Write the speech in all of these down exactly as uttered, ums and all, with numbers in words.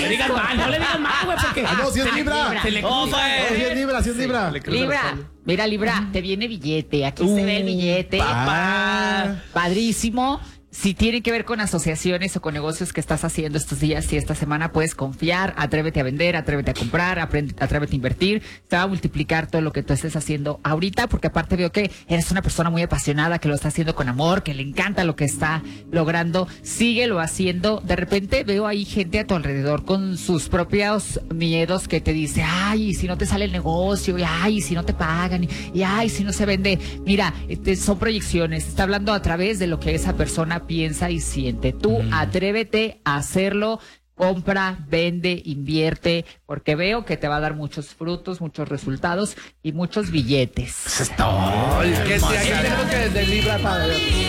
le digas mal, no le digas mal, güey, porque... Ah, no, si es Libra. Se le Oh, cruza, si es Libra, si es Libra. Libra, mira, Libra, te viene billete. Aquí Uh, se ve el billete. pa. Padrísimo. Si tiene que ver con asociaciones o con negocios que estás haciendo estos días y esta semana, puedes confiar, atrévete a vender, atrévete a comprar, aprende, atrévete a invertir. Te va a multiplicar todo lo que tú estés haciendo ahorita, porque aparte veo que eres una persona muy apasionada, que lo está haciendo con amor, que le encanta lo que está logrando. Síguelo haciendo. De repente veo ahí gente a tu alrededor con sus propios miedos que te dice, ay, ¿y si no te sale el negocio? Y ay, ¿y si no te pagan? Y, y ay, si no se vende. Mira, este, son proyecciones. Está hablando a través de lo que esa persona piensa y siente. Tú mm. atrévete a hacerlo, compra, vende, invierte, porque veo que te va a dar muchos frutos, muchos resultados y muchos billetes. Eso es todo. ¿Qué tenemos que de Libra para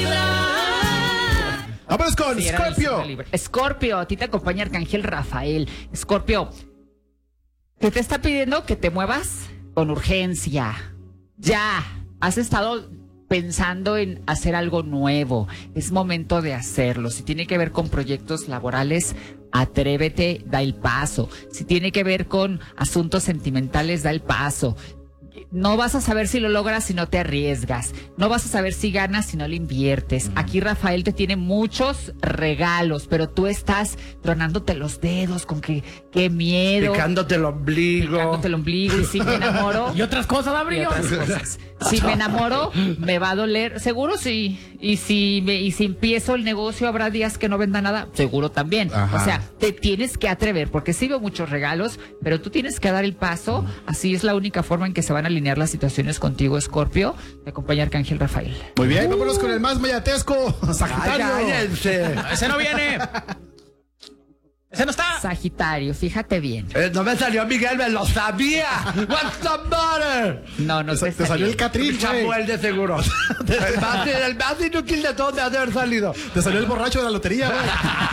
Vámonos con Sí, Scorpio. Scorpio, a ti te acompaña Arcángel Rafael. Scorpio, que te está pidiendo que te muevas con urgencia. Ya, has estado pensando en hacer algo nuevo, es momento de hacerlo. Si tiene que ver con proyectos laborales, atrévete, da el paso. Si tiene que ver con asuntos sentimentales, da el paso. No vas a saber si lo logras si no te arriesgas. No vas a saber si ganas si no le inviertes. Aquí Rafael te tiene muchos regalos, pero tú estás tronándote los dedos con que qué miedo. Picándote el ombligo. Picándote el ombligo y si me enamoro. Y otras cosas, Abril. Y otras cosas. Si me enamoro, me va a doler. Seguro sí. Y si me, y si empiezo el negocio, habrá días que no venda nada. Seguro también. Ajá. O sea, te tienes que atrever, porque sí veo muchos regalos, pero tú tienes que dar el paso. Así es la única forma en que se van a alinear las situaciones contigo, Scorpio. Te acompaña Arcángel Rafael. Muy bien, vámonos con el más mayatesco, Sagitario. Cállense. Ese no viene. Ese no está. Sagitario, fíjate bien. Eh, no me salió Miguel, me lo sabía. What's the matter? No, no Te, te te salió el Catrín, güey. Chamuel de seguro. El más, el más inútil de todos me ha de haber salido. Te salió el borracho de la lotería, güey.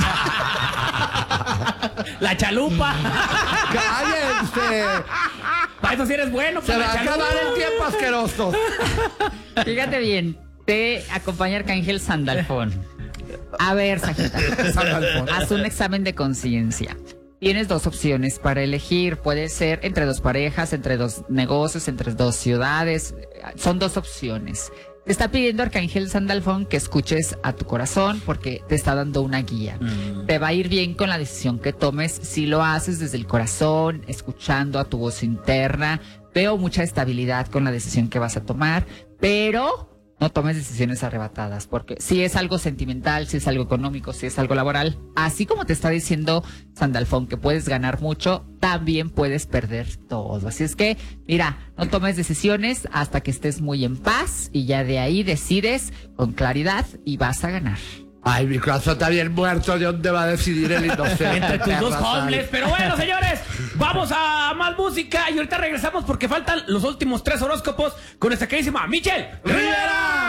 La chalupa. Cállense. Para eso sí eres bueno. Se pues, va la a chalupa. acabar el tiempo asqueroso. Fíjate bien. Te acompaña Arcángel Sandalfón. A ver, Sagitario, Sandalfón. haz un examen de conciencia. Tienes dos opciones para elegir. Puede ser entre dos parejas, entre dos negocios, entre dos ciudades. Son dos opciones. Te está pidiendo Arcángel Sandalfón que escuches a tu corazón porque te está dando una guía. Mm. Te va a ir bien con la decisión que tomes si lo haces desde el corazón, escuchando a tu voz interna. Veo mucha estabilidad con la decisión que vas a tomar, pero no tomes decisiones arrebatadas, porque si es algo sentimental, si es algo económico, si es algo laboral, así como te está diciendo Sandalfón que puedes ganar mucho, también puedes perder todo. Así es que, mira, no tomes decisiones hasta que estés muy en paz y ya de ahí decides con claridad y vas a ganar. Ay, mi corazón está bien muerto. ¿De dónde va a decidir el inocente? Entre tus dos Rafael? hombres. Pero bueno, señores, vamos a más música y ahorita regresamos porque faltan los últimos tres horóscopos con nuestra queridísima Michelle Rivera.